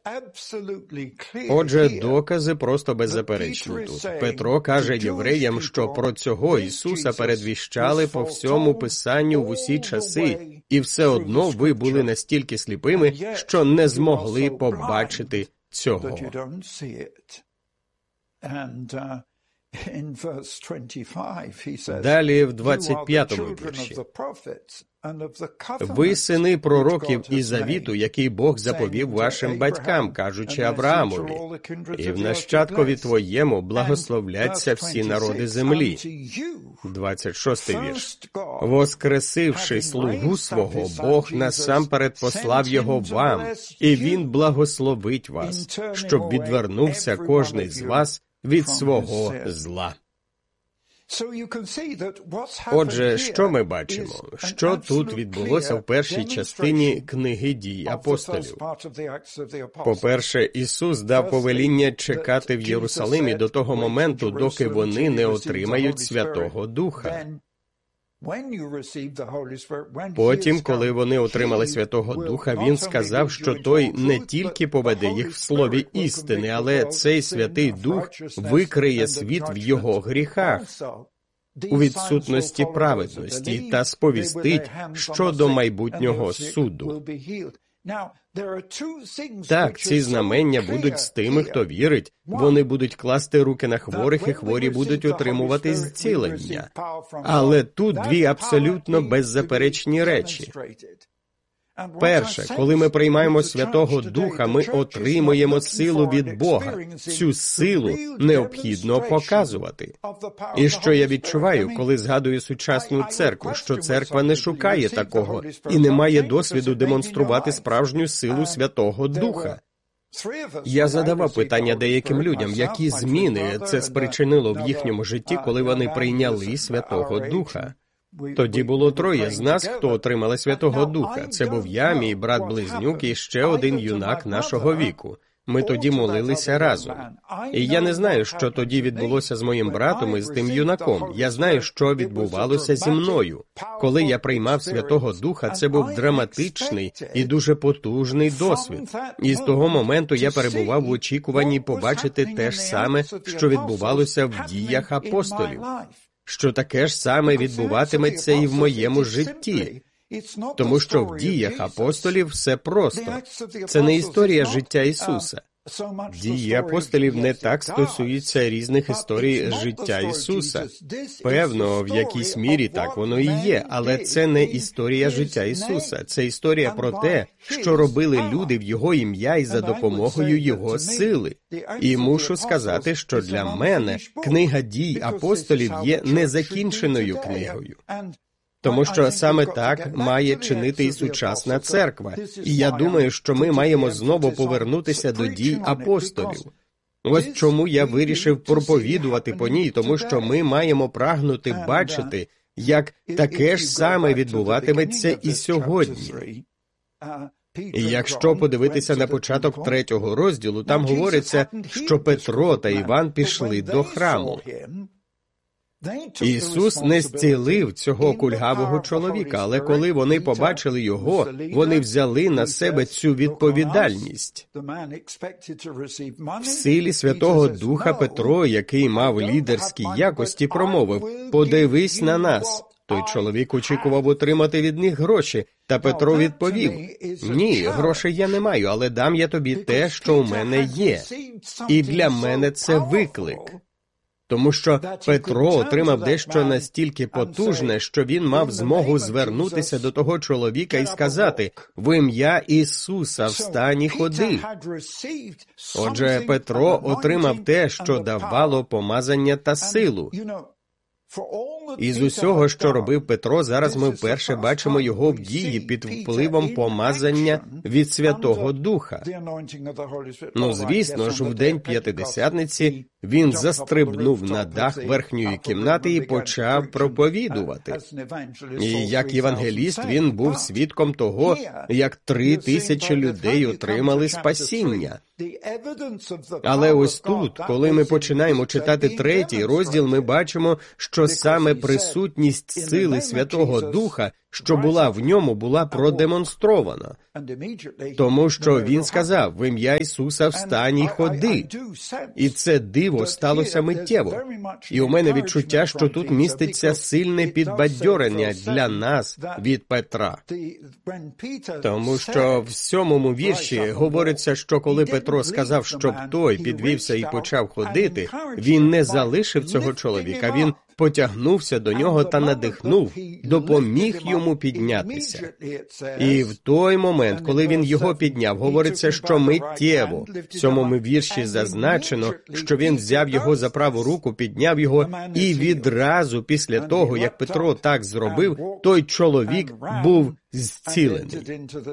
Отже, докази просто беззаперечні тут. Петро каже євреям, що про цього Ісуса передвіщали по всьому Писанню в усі часи, і все одно ви були настільки сліпими, що не змогли побачити цього. Далі в 25-му вірші. «Ви сини пророків і завіту, який Бог заповів вашим батькам, кажучи Авраамові, і в нащадкові твоєму благословляться всі народи землі». 26-й вірш. «Воскресивши слугу свого, Бог насамперед послав його вам, і він благословить вас, щоб відвернувся кожний з вас від свого зла». Отже, що ми бачимо? Що тут відбулося в першій частині книги «Дій апостолів»? По-перше, Ісус дав повеління чекати в Єрусалимі до того моменту, доки вони не отримають Святого Духа. Потім, коли вони отримали Святого Духа, Він сказав, що Той не тільки поведе їх в слові істини, але цей Святий Дух викриє світ в його гріхах, у відсутності праведності та сповістить щодо майбутнього суду. Так, ці знамення будуть з тими, хто вірить. Вони будуть класти руки на хворих, і хворі будуть отримувати зцілення. Але тут дві абсолютно беззаперечні речі. Перше, коли ми приймаємо Святого Духа, ми отримуємо силу від Бога. Цю силу необхідно показувати. І що я відчуваю, коли згадую сучасну церкву, що церква не шукає такого і не має досвіду демонструвати справжню силу Святого Духа. Я задавав питання деяким людям, які зміни це спричинило в їхньому житті, коли вони прийняли Святого Духа. Тоді було троє з нас, хто отримали Святого Духа. Це був я, мій брат-близнюк і ще один юнак нашого віку. Ми тоді молилися разом. І я не знаю, що тоді відбулося з моїм братом і з тим юнаком. Я знаю, що відбувалося зі мною. Коли я приймав Святого Духа, це був драматичний і дуже потужний досвід. І з того моменту я перебував в очікуванні побачити те ж саме, що відбувалося в діях апостолів. Що таке ж саме відбуватиметься і в моєму житті. Тому що в діях апостолів все просто. Це не історія життя Ісуса. Дії апостолів не так стосуються різних історій життя Ісуса. Певно, в якійсь мірі так воно і є, але це не історія життя Ісуса. Це історія про те, що робили люди в Його ім'я і за допомогою Його сили. І мушу сказати, що для мене книга «Дій апостолів» є незакінченою книгою. Тому що саме так має чинити і сучасна церква. І я думаю, що ми маємо знову повернутися до дій апостолів. Ось чому я вирішив проповідувати по ній, тому що ми маємо прагнути бачити, як таке ж саме відбуватиметься і сьогодні. І якщо подивитися на початок 3-го розділу, там говориться, що Петро та Іван пішли до храму. Ісус не зцілив цього кульгавого чоловіка, але коли вони побачили його, вони взяли на себе цю відповідальність. В силі Святого Духа Петро, який мав лідерські якості, промовив: «Подивись на нас». Той чоловік очікував отримати від них гроші, та Петро відповів: «Ні, грошей я не маю, але дам я тобі те, що у мене є». І для мене це виклик. Тому що Петро отримав дещо настільки потужне, що він мав змогу звернутися до того чоловіка і сказати: «В ім'я Ісуса встань і ходи». Отже, Петро отримав те, що давало помазання та силу. Із усього, що робив Петро, зараз ми вперше бачимо його в дії під впливом помазання від Святого Духа. Ну, звісно ж, в день П'ятидесятниці він застрибнув на дах верхньої кімнати і почав проповідувати. І як євангеліст він був свідком того, як 3000 людей отримали спасіння. Але ось тут, коли ми починаємо читати 3-й розділ, ми бачимо, що саме присутність сили Святого Духа що була в ньому, була продемонстрована. Тому що він сказав: «В ім'я Ісуса встань і ходи». І це диво сталося миттєво. І у мене відчуття, що тут міститься сильне підбадьорення для нас від Петра. Тому що в 7-му вірші говориться, що коли Петро сказав, щоб той підвівся і почав ходити, він не залишив цього чоловіка, він потягнувся до нього та надихнув, допоміг йому піднятися. І в той момент, коли він його підняв, говориться, що миттєво. В 7-му вірші зазначено, що він взяв його за праву руку, підняв його, і відразу після того, як Петро так зробив, той чоловік був зцілений.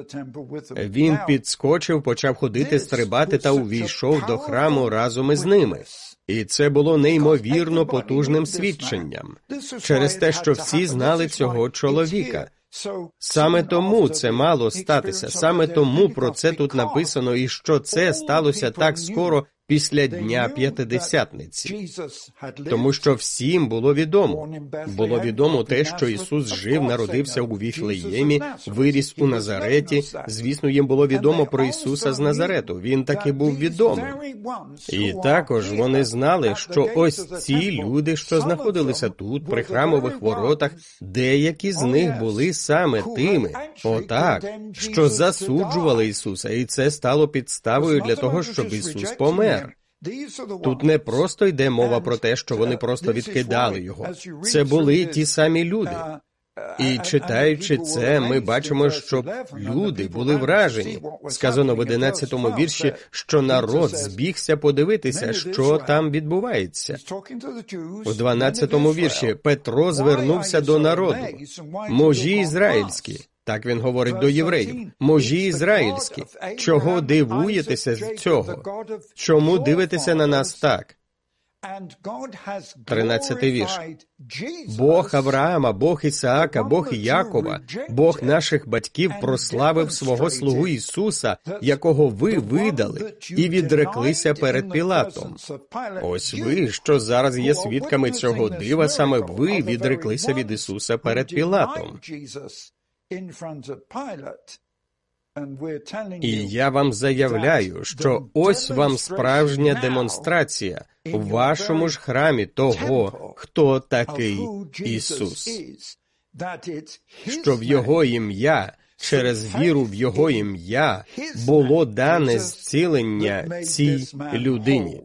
Він підскочив, почав ходити, стрибати та увійшов до храму разом із ними. І це було неймовірно потужним свідченням, через те, що всі знали цього чоловіка. Саме тому це мало статися, саме тому про це тут написано, і що це сталося так скоро після Дня П'ятидесятниці. Тому що всім було відомо. Було відомо те, що Ісус жив, народився у Віфлеємі, виріс у Назареті. Звісно, їм було відомо про Ісуса з Назарету. Він таки був відомий. І також вони знали, що ось ці люди, що знаходилися тут, при храмових воротах, деякі з них були саме тими, що засуджували Ісуса, і це стало підставою для того, щоб Ісус помер. Тут не просто йде мова про те, що вони просто відкидали його. Це були ті самі люди. І читаючи це, ми бачимо, що люди були вражені. Сказано в 11-му вірші, що народ збігся подивитися, що там відбувається. У 12-му вірші Петро звернувся до народу. «Мужі ізраїльські». Так він говорить до євреїв. «Мужі ізраїльські, чого дивуєтеся з цього? Чому дивитеся на нас так?» 13-й вірш. «Бог Авраама, Бог Ісаака, Бог Якова, Бог наших батьків прославив свого слугу Ісуса, якого ви видали і відреклися перед Пілатом». Ось ви, що зараз є свідками цього дива, саме ви відреклися від Ісуса перед Пілатом. І я вам заявляю, що ось вам справжня демонстрація у вашому ж храмі того, хто такий Ісус. Що в Його ім'я, через віру в Його ім'я, було дане зцілення цій людині.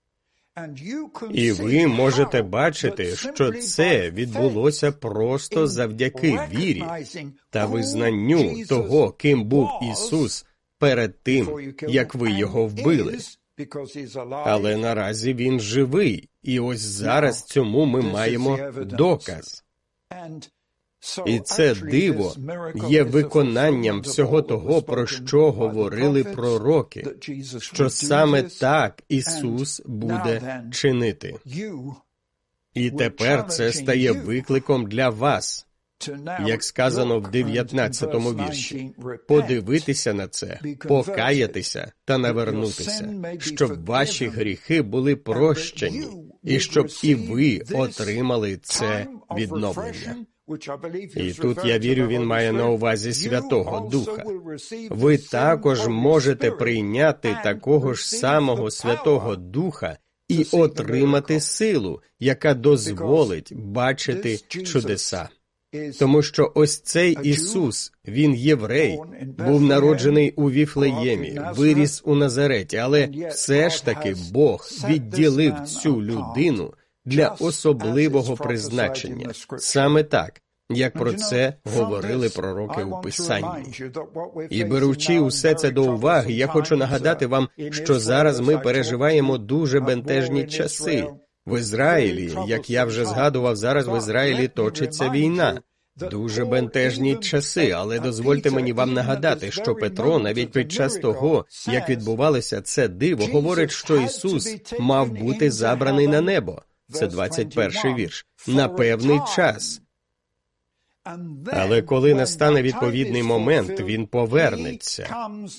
І ви можете бачити, що це відбулося просто завдяки вірі та визнанню того, ким був Ісус перед тим, як ви Його вбили. Але наразі Він живий, і ось зараз цьому ми маємо доказ. І це диво є виконанням всього того, про що говорили пророки, що саме так Ісус буде чинити. І тепер це стає викликом для вас, як сказано в 19-му вірші, подивитися на це, покаятися та навернутися, щоб ваші гріхи були прощені, і щоб і ви отримали це відновлення. І тут, я вірю, він має на увазі Святого Духа. Ви також можете прийняти такого ж самого Святого Духа і отримати силу, яка дозволить бачити чудеса. Тому що ось цей Ісус, Він єврей, був народжений у Віфлеємі, виріс у Назареті, але все ж таки Бог відділив цю людину для особливого призначення. Саме так, як про це говорили пророки у Писанні. І беручи усе це до уваги, я хочу нагадати вам, що зараз ми переживаємо дуже бентежні часи. В Ізраїлі, як я вже згадував, зараз в Ізраїлі точиться війна. Дуже бентежні часи, але дозвольте мені вам нагадати, що Петро, навіть під час того, як відбувалося це диво, говорить, що Ісус мав бути забраний на небо. Це 21-й вірш. На певний час. Але коли настане відповідний момент, Він повернеться.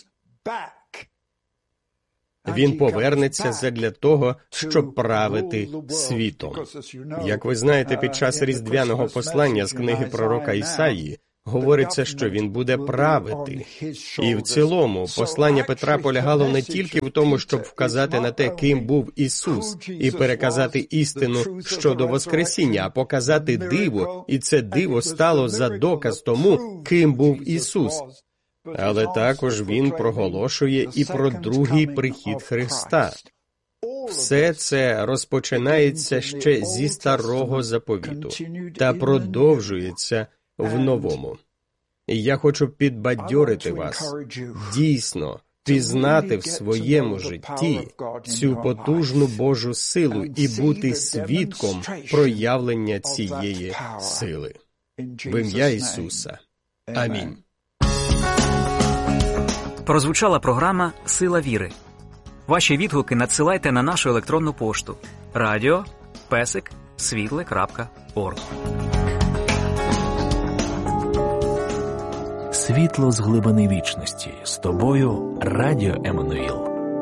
Він повернеться задля того, щоб правити світом. Як ви знаєте, під час різдвяного послання з книги пророка Ісаї Говориться, що він буде правити. І в цілому, послання Петра полягало не тільки в тому, щоб вказати на те, ким був Ісус, і переказати істину щодо Воскресіння, а показати диво, і це диво стало за доказ тому, ким був Ісус. Але також він проголошує і про другий прихід Христа. Все це розпочинається ще зі Старого Заповіту та продовжується в Новому. І я хочу підбадьорити вас, дійсно, пізнати в своєму житті цю потужну Божу силу і бути свідком проявлення цієї сили. В ім'я Ісуса. Амінь. Прозвучала програма «Сила віри». Ваші відгуки надсилайте на нашу електронну пошту radio@світле.орг. Світло з глибини вічності. З тобою Радіо Еммануїл.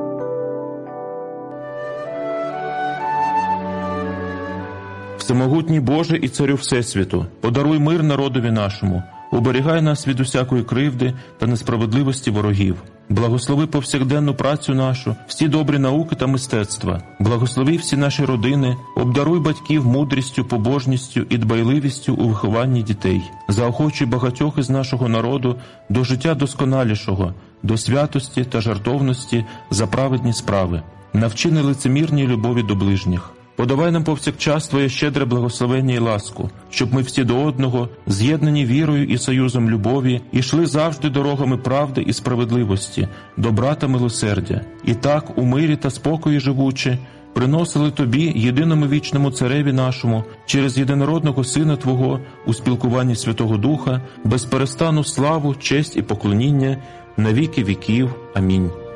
Всемогутній Боже і Царю Всесвіту, подаруй мир народові нашому, уберігай нас від усякої кривди та несправедливості ворогів. Благослови повсякденну працю нашу, всі добрі науки та мистецтва. Благослови всі наші родини, обдаруй батьків мудрістю, побожністю і дбайливістю у вихованні дітей. Заохочуй багатьох із нашого народу до життя досконалішого, до святості та жертовності за праведні справи. Навчи нелицемірній любові до ближніх. Подавай нам повсякчас Твоє щедре благословення і ласку, щоб ми всі до одного, з'єднані вірою і союзом любові, ішли завжди дорогами правди і справедливості, добра та милосердя. І так, у мирі та спокої живучи, приносили Тобі, єдиному вічному Цареві нашому, через єдинородного Сина Твого, у спілкуванні Святого Духа, безперестану славу, честь і поклоніння на віки віків. Амінь.